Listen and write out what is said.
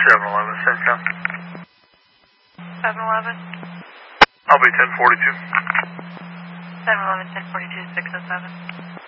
711, same count. 711? I'll be 1042. 711, 1042, 607.